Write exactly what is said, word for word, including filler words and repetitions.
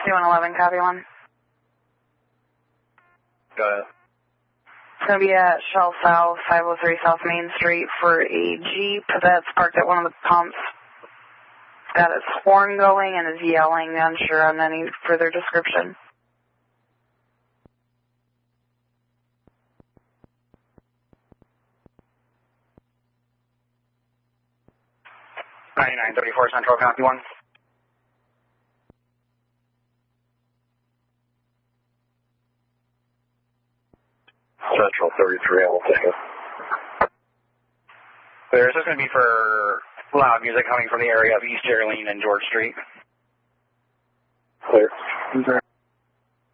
C one eleven, copy one. Go ahead. It's going to be at Shell South, five oh three South Main Street for a Jeep that's parked at one of the pumps. It's got its horn going and is yelling, unsure on any further description. ninety-nine thirty-four Central, copy one. Central thirty-three, I will take it. Clear. This is going to be for loud music coming from the area of East Geraldine and George Street. Clear. Clear.